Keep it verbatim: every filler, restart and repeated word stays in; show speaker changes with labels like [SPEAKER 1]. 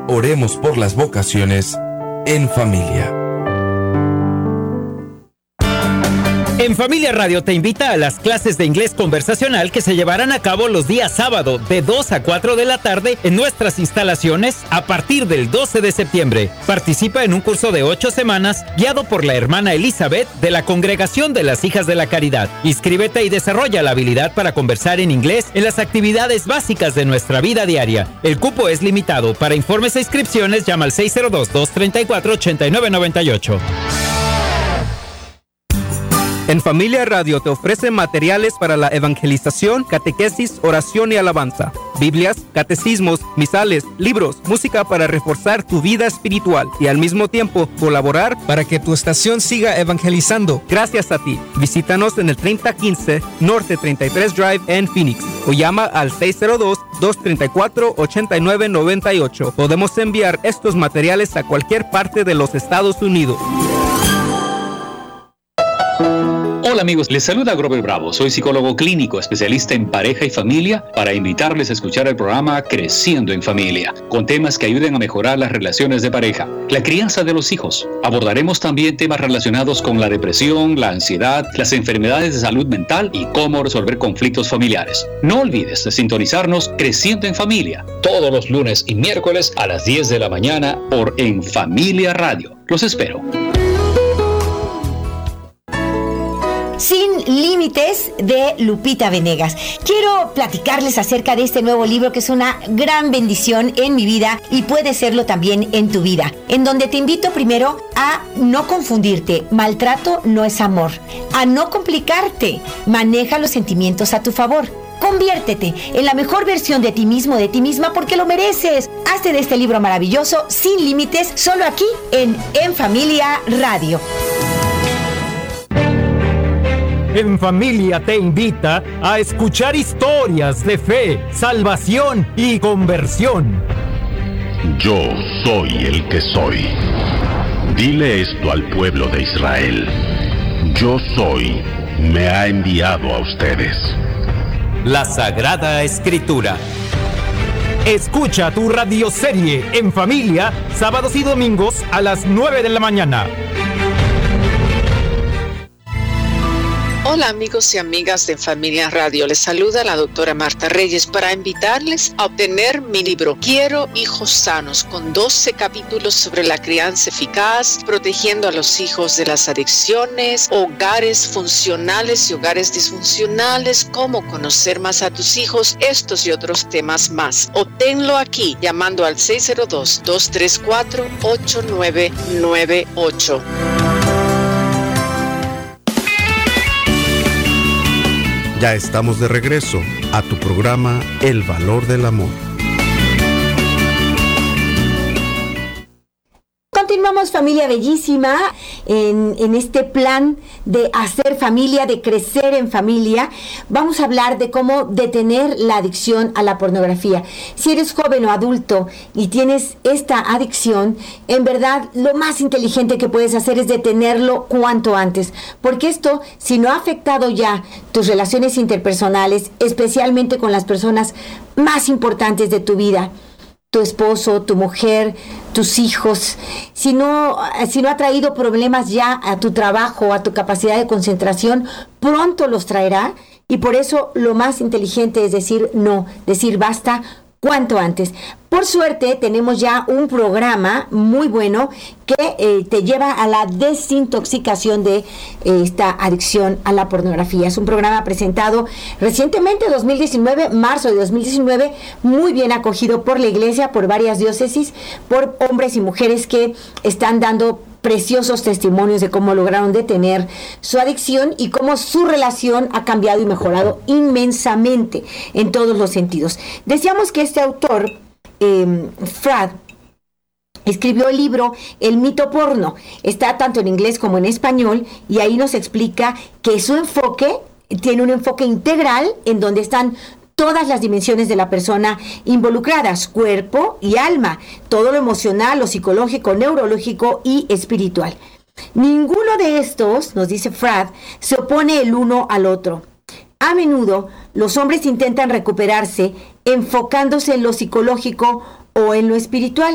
[SPEAKER 1] Oremos por las vocaciones en familia.
[SPEAKER 2] En Familia Radio te invita a las clases de inglés conversacional que se llevarán a cabo los días sábado de dos a cuatro de la tarde en nuestras instalaciones a partir del doce de septiembre. Participa en un curso de ocho semanas guiado por la hermana Elizabeth de la Congregación de las Hijas de la Caridad. Inscríbete y desarrolla la habilidad para conversar en inglés en las actividades básicas de nuestra vida diaria. El cupo es limitado. Para informes e inscripciones llama al seis cero dos, dos tres cuatro, ocho nueve nueve ocho.
[SPEAKER 3] En Familia Radio te ofrece materiales para la evangelización, catequesis, oración y alabanza, Biblias, catecismos, misales, libros, música para reforzar tu vida espiritual y al mismo tiempo colaborar para que tu estación siga evangelizando. Gracias a ti. Visítanos en el treinta quince Norte treinta y tres Drive en Phoenix o llama al seis cero dos, dos tres cuatro, ocho nueve nueve ocho. Podemos enviar estos materiales a cualquier parte de los Estados Unidos.
[SPEAKER 4] Hola amigos, les saluda Grover Bravo. Soy psicólogo clínico, especialista en pareja y familia, para invitarles a escuchar el programa Creciendo en Familia, con temas que ayuden a mejorar las relaciones de pareja, la crianza de los hijos. Abordaremos también temas relacionados con la depresión, la ansiedad, las enfermedades de salud mental y cómo resolver conflictos familiares. No olvides de sintonizarnos Creciendo en Familia, todos los lunes y miércoles a las diez de la mañana por En Familia Radio. Los espero.
[SPEAKER 5] Sin Límites, de Lupita Venegas. Quiero platicarles acerca de este nuevo libro que es una gran bendición en mi vida y puede serlo también en tu vida, en donde te invito primero a no confundirte. Maltrato no es amor. A no complicarte. Maneja los sentimientos a tu favor. Conviértete en la mejor versión de ti mismo, de ti misma, porque lo mereces. Hazte de este libro maravilloso, Sin Límites, solo aquí en En Familia Radio.
[SPEAKER 2] En Familia te invita a escuchar historias de fe, salvación y conversión.
[SPEAKER 6] Yo soy el que soy. Dile esto al pueblo de Israel. Yo soy, me ha enviado a ustedes.
[SPEAKER 2] La Sagrada Escritura. Escucha tu radioserie En Familia, sábados y domingos a las nueve de la mañana.
[SPEAKER 7] Hola amigos y amigas de Familia Radio, les saluda la doctora Marta Reyes para invitarles a obtener mi libro Quiero Hijos Sanos, con doce capítulos sobre la crianza eficaz, protegiendo a los hijos de las adicciones, hogares funcionales y hogares disfuncionales, cómo conocer más a tus hijos, estos y otros temas más. Obténlo aquí llamando al seis cero dos, dos tres cuatro, ocho nueve nueve ocho.
[SPEAKER 8] Ya estamos de regreso a tu programa El Valor del Amor.
[SPEAKER 5] Continuamos, familia bellísima, en, en este plan de hacer familia, de crecer en familia. Vamos a hablar de cómo detener la adicción a la pornografía. Si eres joven o adulto y tienes esta adicción, en verdad lo más inteligente que puedes hacer es detenerlo cuanto antes, porque esto, si no ha afectado ya tus relaciones interpersonales, especialmente con las personas más importantes de tu vida, tu esposo, tu mujer, tus hijos, si no, si no ha traído problemas ya a tu trabajo, a tu capacidad de concentración, pronto los traerá, y por eso lo más inteligente es decir no, decir basta cuanto antes. Por suerte tenemos ya un programa muy bueno que eh, te lleva a la desintoxicación de eh, esta adicción a la pornografía. Es un programa presentado recientemente, dos mil diecinueve, marzo de dos mil diecinueve, muy bien acogido por la iglesia, por varias diócesis, por hombres y mujeres que están dando preciosos testimonios de cómo lograron detener su adicción y cómo su relación ha cambiado y mejorado inmensamente en todos los sentidos. Decíamos que este autor, eh, Fradd, escribió el libro El mito porno. Está tanto en inglés como en español, y ahí nos explica que su enfoque tiene un enfoque integral en donde están todas las dimensiones de la persona involucradas, cuerpo y alma, todo lo emocional, lo psicológico, neurológico y espiritual. Ninguno de estos, nos dice Fradd, se opone el uno al otro. A menudo, los hombres intentan recuperarse enfocándose en lo psicológico o en lo espiritual.